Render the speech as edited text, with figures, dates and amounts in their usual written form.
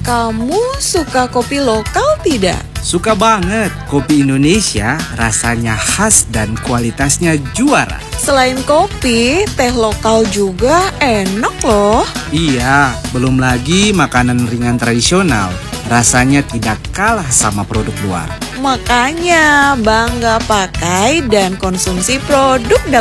Kamu suka kopi lokal tidak? Suka banget, kopi Indonesia rasanya khas dan kualitasnya juara. Selain kopi, teh lokal juga enak loh. Iya, belum lagi makanan ringan tradisional. Rasanya tidak kalah sama produk luar. Makanya bangga pakai dan konsumsi produk dalam